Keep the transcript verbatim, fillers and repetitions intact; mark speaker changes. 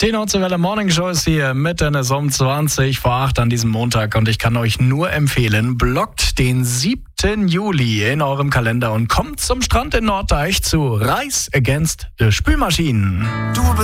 Speaker 1: Die Nordseewelle Morning Show ist hier mitten um zwanzig vor acht an diesem Montag und ich kann euch nur empfehlen, blockt den siebten Juli in eurem Kalender und kommt zum Strand in Norddeich zu Rise Against the Spülmaschinen.
Speaker 2: Du